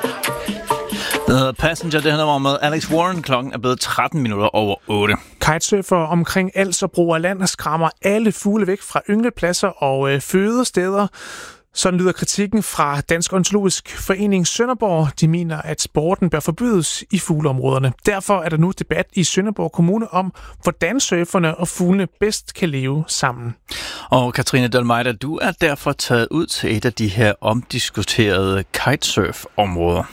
Det hedder Passenger, det handler om med Alex Warren. Klokken er blevet 13 minutter over 8. Kitesurfer omkring Als og Broager Land skræmmer alle fugle væk fra ynglepladser og fødesteder. Sådan lyder kritikken fra Dansk Ornitologisk Forening Sønderborg. De mener, at sporten bør forbydes i fugleområderne. Derfor er der nu debat i Sønderborg Kommune om, hvordan surferne og fuglene bedst kan leve sammen. Og Katrine Dalmeida, du er derfor taget ud til et af de her omdiskuterede kitesurf-områder.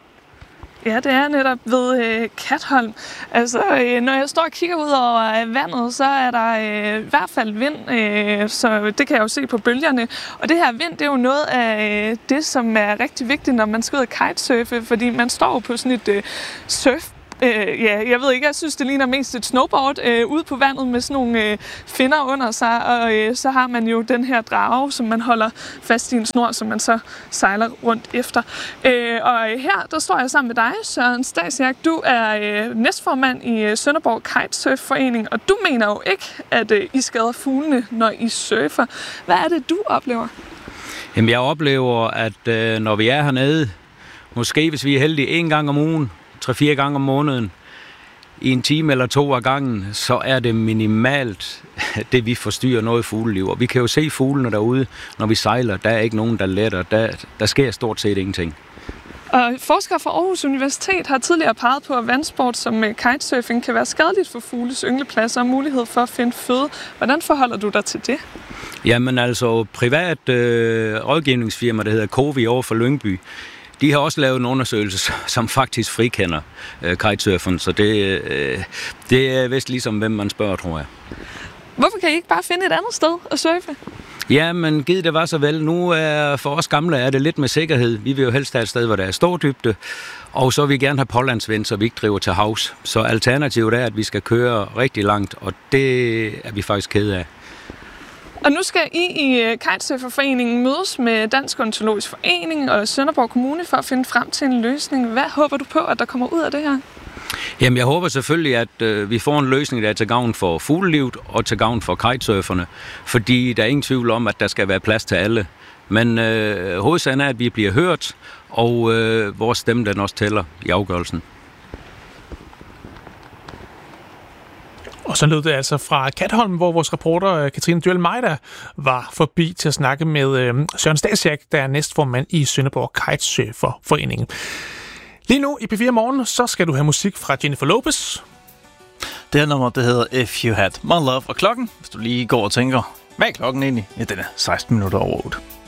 Ja, det er netop ved Katholm. Altså, når jeg står og kigger ud over vandet, så er der i hvert fald vind, så det kan jeg jo se på bølgerne. Og det her vind, det er jo noget af det, som er rigtig vigtigt, når man skal ud og kitesurfe, fordi man står på sådan et surf. Jeg ved ikke, jeg synes, det ligner mest et snowboard ude på vandet med sådan nogle finner under sig, og så har man jo den her drage, som man holder fast i en snor, som man så sejler rundt efter. Og her, der står jeg sammen med dig, Søren Stasiak. Du er næstformand i Sønderborg Kitesurf-forening, og du mener jo ikke, at I skader fuglene, når I surfer. Hvad er det, du oplever? Jamen, jeg oplever, at når vi er hernede, måske hvis vi er heldige 1 gang om ugen, 3-4 gange om måneden, i 1 time eller 2 af gangen, så er det minimalt, det vi forstyrrer noget fugleliv. Og vi kan jo se fuglene derude, når vi sejler. Der er ikke nogen, der letter. Der sker stort set ingenting. Og forskere fra Aarhus Universitet har tidligere peget på, at vandsport som kitesurfing kan være skadeligt for fugles ynglepladser og mulighed for at finde føde. Hvordan forholder du dig til det? Jamen altså, privat rådgivningsfirma, der hedder Covi over for Lyngby, de har også lavet en undersøgelse, som faktisk frikender kitesurfen, så det er vist ligesom, hvem man spørger, tror jeg. Hvorfor kan I ikke bare finde et andet sted at surfe? Ja, men givet det var så vel. Nu for os gamle er det lidt med sikkerhed. Vi vil jo helst have et sted, hvor der er stor dybde, og så vil vi gerne have pålandsvind, så vi ikke driver til havs. Så alternativet er, at vi skal køre rigtig langt, og det er vi faktisk kede af. Og nu skal I Kitesurferforeningen mødes med Dansk Ornitologisk Forening og Sønderborg Kommune for at finde frem til en løsning. Hvad håber du på, at der kommer ud af det her? Jamen, jeg håber selvfølgelig, at vi får en løsning, der er til gavn for fuglelivet og til gavn for kitesurferne. Fordi der er ingen tvivl om, at der skal være plads til alle. Men hovedsagen er, at vi bliver hørt, og vores stemme den også tæller i afgørelsen. Og så lød det altså fra Katholm, hvor vores reporter Katrine Dalmeida var forbi til at snakke med Søren Stasiak, der er næstformand i Sønderborg Kitesurferforeningen. Lige nu i P4 Morgen, så skal du have musik fra Jennifer Lopez. Det her nummer, det hedder If You Had My Love. Og klokken, hvis du lige går og tænker, hvad er klokken egentlig? Ja, den er 16 minutter over 8.